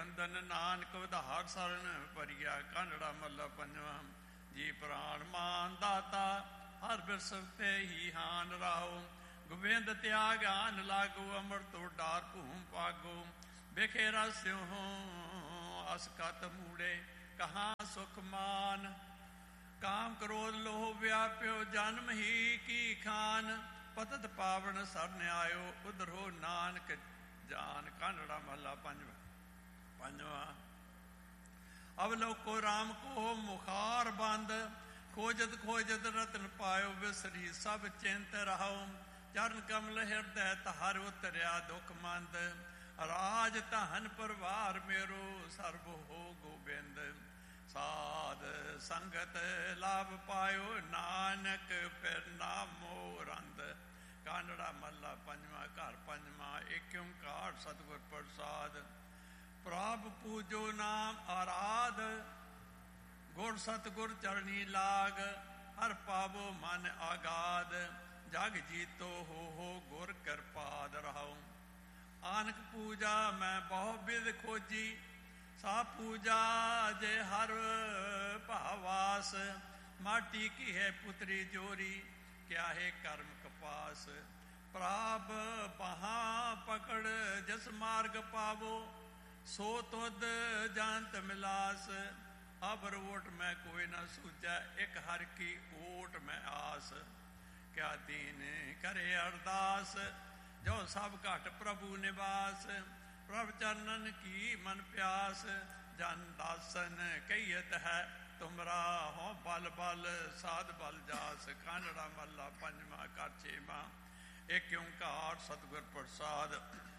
ਬੰਧਨ ਨਾਨਕ ਉਧਾਰ ਸਰਨ ਭਰੀਆ। ਕਾਂਢੜਾ ਮਹੱਲਾ ਪੰਜਵਾਂ। ਜੀ ਪ੍ਰਾਣ ਮਾਨ ਦਾਤਾ ਹਰ ਬਿਰਸਵ ਤੇ ਹੀ ਹਾਨ ਰਾਹੋ। ਗੋਬਿੰਦ ਤਿਆਗ ਆਨ ਲਾਗੋ ਅੰਮ੍ਰਿਤ ਡਾਰ ਭੂਮ ਪਾਗੋ। ਵੇਖੇ ਰਸਿਓ ਅਸ ਕਤ ਮੂੜੇ ਕਹਾਂ ਸੁਖ ਮਾਨ। ਕਾਮ ਕ੍ਰੋਧ ਲੋਹ ਵਿਆਪਿਓ ਜਨਮ ਹੀ ਕੀ ਖਾਨ। ਪਤਤ ਪਾਵਨ ਸਰਨ ਆਇਓ ਉਧਰੋ ਨਾਨਕ ਜਾਨ। ਕਾਂਢੜਾ ਮਹੱਲਾ ਪੰਜਵਾਂ। ਅਵਲੋਕੋ ਰਾਮ ਕੋ ਮੁਖਾਰ ਬੰਦ। ਖੋਜਤ ਖੋਜਤ ਰਤਨ ਪਾਇਓ ਵਿਸਰੀ ਸਭ ਚਿੰਤ ਰਹਾਓ। ਚਰਨ ਕਮਲ ਹਿਰਦੈ ਤਹਰ ਉਤਰਿਆ ਦੁਖ ਮੰਦ। ਰਾਜ ਧਨ ਪਰਿਵਾਰ ਮੇਰੋ ਸਰਬ ਹੋ ਗੋਬਿੰਦ। ਸਾਧ ਸੰਗਤ ਲਾਭ ਪਾਇਓ ਨਾਨਕ ਫਿਰ ਨਾਮੋ ਰੰਦ। ਕਾਂਢੜਾ ਮਹੱਲਾ ਪੰਜਵਾਂ। ਘਰ ਪੰਜਵਾਂ। ਏਕ ਓਂਕਾਰ ਸਤਿਗੁਰ ਪ੍ਰਸਾਦ। ਪ੍ਰਭ ਪੂਜੋ ਨਾਮ ਆਰਾਧ। ਗੁਰ ਸਤਿਗੁਰ ਚਰਣੀ ਲਾਗ। ਹਰ ਪਾਵੋ ਮਨ ਆਗਾਦ। ਜਗ ਜੀਤੋ ਹੋ ਗੁਰ ਕਿਰਪਾਦ ਰਹਾਉ। ਆਨਕ ਪੂਜਾ ਮੈਂ ਬਹੁ ਬਿਧ ਖੋਜੀ। ਸਾ ਪੂਜਾ ਜੇ ਹਰ ਭਾਵਾਸ। ਮਾਟੀ ਕੀ ਹੈ ਪੁਤਰੀ ਜੋਰੀ ਕਿਆ ਹੈ ਕਰਮ ਕਪਾਸ। ਪ੍ਰਭ ਬਾਹਾਂ ਪਕੜ ਜਿਸ ਮਾਰਗ ਪਾਵੋ। ਸੋ ਤੁਧ ਜੰਤ ਮਿਲਾਸ। ਅਬਰ ਓਟ ਮੈਂ ਕੋਈ ਨਾ ਸੂਝੈ ਇੱਕ ਹਰ ਕੀ ਓਟ ਮੈਂ ਆਸ। ਕਿਆ ਦੀਨ ਕਰੇ ਅਰਦਾਸ ਜੋ ਸਭ ਘਟ ਪ੍ਰਭੂ ਨਿਵਾਸ। ਪ੍ਰਭ ਚਰਨਨ ਕੀ ਮਨ ਪਿਆਸ। ਜਨ ਦਾਸਨ ਕਹੀਅਤ ਹੈ ਤੁਮਰਾ ਹੋ ਬਲ ਬਲ ਸਾਧ ਬਲ ਜਾਸ। ਕਾਂਢੜਾ ਮਹੱਲਾ ਪੰਜਵਾਂ। ਘਰ ਛੇਵਾਂ। ਏਕ ਓਂਕਾਰ ਸਤਿਗੁਰ ਪ੍ਰਸਾਦ।